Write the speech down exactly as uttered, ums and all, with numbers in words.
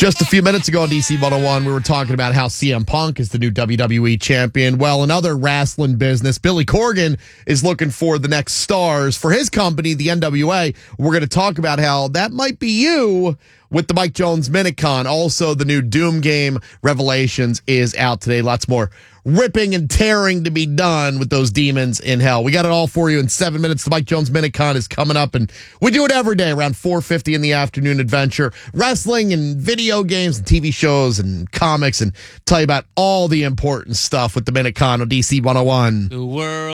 Just a few minutes ago on D C one oh one, we were talking about how C M Punk is the new W W E champion. Well, in other wrestling business, Billy Corgan is looking for the next stars for his company, the N W A. We're going to talk about how that might be you with the Mike Jones Minicon. Also, the new Doom game Revelations is out today. Lots more ripping and tearing to be done with those demons in hell. We got it all for you in seven minutes. The Mike Jones Minicon is coming up, and we do it every day around four fifty in the afternoon adventure. Wrestling and video games and T V shows and comics, and tell you about all the important stuff with the Minicon on D C one oh one. The world.